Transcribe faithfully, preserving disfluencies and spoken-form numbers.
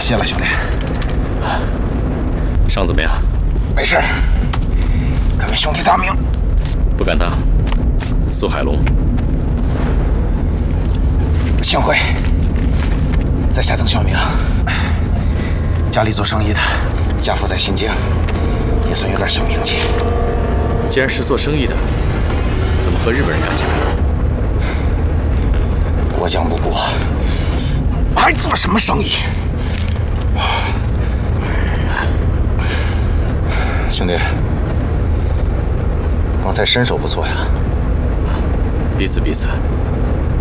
谢了，兄弟。 伤怎么样？ 没事。敢为兄弟大名？ 不敢当。苏海龙， 幸会。在下曾小明，家里做生意的，家父在新疆，也算有点小名气。 既然是做生意的，怎么和日本人干起来了？ 国将不顾，还做什么生意？兄弟，刚才身手不错呀。 彼此彼此。